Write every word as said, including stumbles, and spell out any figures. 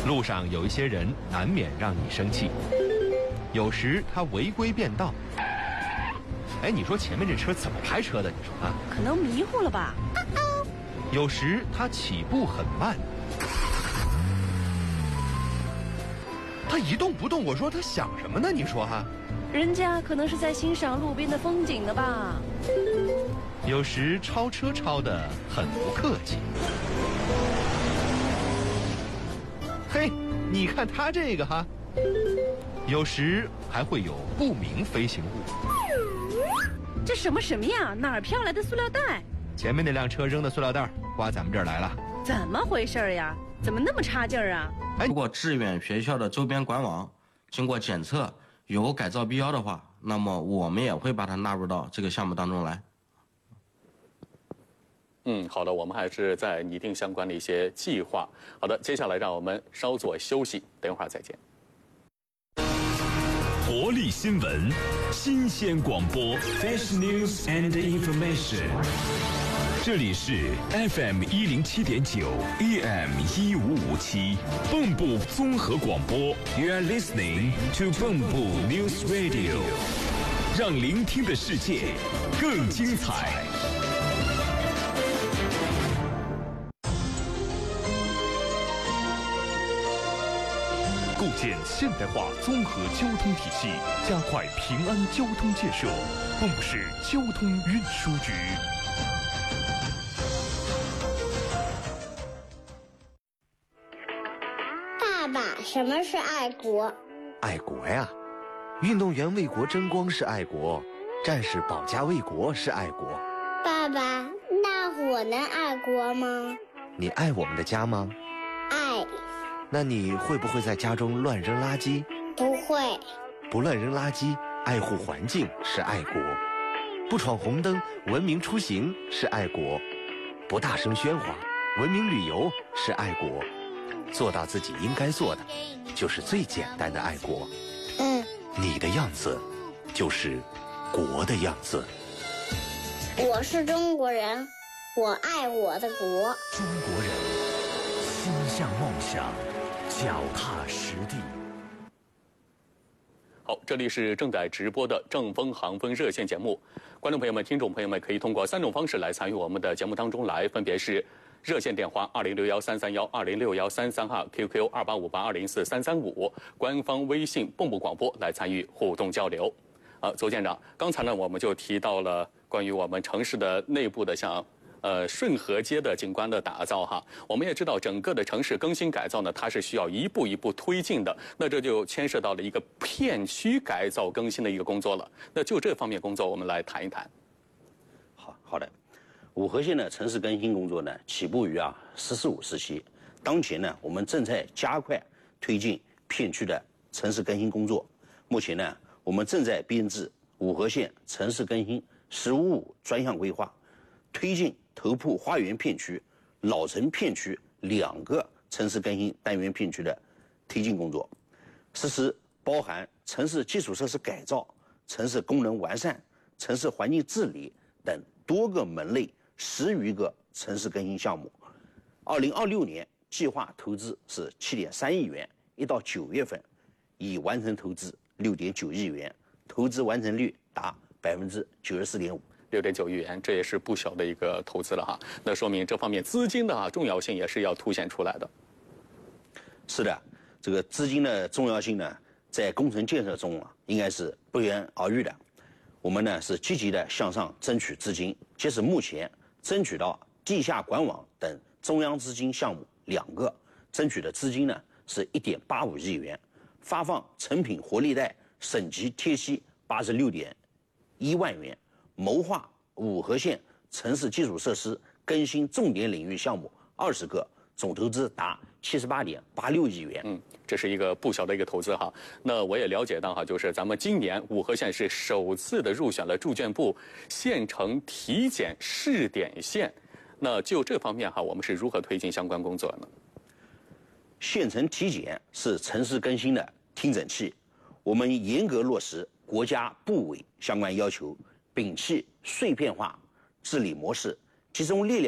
路上有一些人难免让你生气，有时他违规变道。哎，你说前面这车怎么开车的？你说啊？ 可能迷糊了吧。 有时他起步很慢，他一动不动。我说他想什么呢？你说哈？ 人家可能是在欣赏路边的风景的吧。 有时超车超得很不客气。嘿，你看他这个哈。有时还会有不明飞行物。 这什么什么呀？哪儿飘来的塑料袋？ 前面那辆车扔的塑料袋刮咱们这儿来了。 怎么回事呀？怎么那么差劲儿啊？ 如果致远学校的周边管网经过检测有改造必要的话，那么我们也会把它纳入到这个项目当中来。 嗯，好的，我们还是在拟定相关的一些计划。好的，接下来让我们稍作休息，等会儿再见。 活力新闻，新鲜广播 ，Fresh News and Information。这里是 F M 一零七点九 ，A M 一五五七，蚌埠综合广播。You are listening to 蚌埠 News Radio， 让聆听的世界更精彩。构建现代化综合交通体系，加快平安交通建设。蚌埠市交通运输局。 爸爸，什么是爱国？ 爱国呀，运动员为国争光是爱国，战士保家卫国是爱国。 爸爸，那我能爱国吗？ 你爱我们的家吗？ 爱。 那你会不会在家中乱扔垃圾？ 不会。 不乱扔垃圾，爱护环境是爱国。不闯红灯，文明出行是爱国。不大声喧哗，文明旅游是爱国。做到自己应该做的，就是最简单的爱国。 嗯， 你的样子，就是国的样子。 我是中国人，我爱我的国。 中国人，心向梦想，脚踏实地。 好，这里是正在直播的正风航风热线节目，观众朋友们、听众朋友们可以通过三种方式来参与我们的节目当中来，分别是热线电话二零六幺三三幺二零六幺三三二 ，Q Q 二八五八二零四三三五，官方微信蚌埠广播来参与互动交流。啊，邹舰长，刚才呢我们就提到了关于我们城市的内部的像。呃，顺河街的景观的打造哈，我们也知道整个的城市更新改造呢，它是需要一步一步推进的。那这就牵涉到了一个片区改造更新的一个工作了。那就这方面工作，我们来谈一谈。 好好的，五河县的城市更新工作呢，起步于啊“十四五”时期。当前呢，我们正在加快推进片区的城市更新工作。目前呢，我们正在编制五河县城市更新“十五五”专项规划，推进头铺花园片区、老城片区两个城市更新单元片区的推进工作，实施包含城市基础设施改造、城市功能完善、城市环境治理等多个门类十余个城市更新项目。二零二六年计划投资是七点三亿元，一到九月份已完成投资六点九亿元，投资完成率达百分之九十四点五。 六点九亿元，这也是不小的一个投资了哈。那说明这方面资金的啊重要性也是要凸显出来的。 是的，这个资金的重要性呢，在工程建设中啊，应该是不言而喻的。我们呢是积极的向上争取资金，截止目前争取到地下管网等中央资金项目两个，争取的资金呢是一点八五亿元，发放成品活力贷省级贴息八十六点一万元。谋划五河县城市基础设施更新重点领域项目二十个，总投资达七十八点八六亿元。 嗯，这是一个不小的一个投资哈。那我也了解到哈，就是咱们今年五河县是首次的入选了住建部县城体检试点县。那就这方面哈，我们是如何推进相关工作呢？ 县城体检是城市更新的听诊器，我们严格落实国家部委相关要求。摒弃碎片化治理模式，集中力量。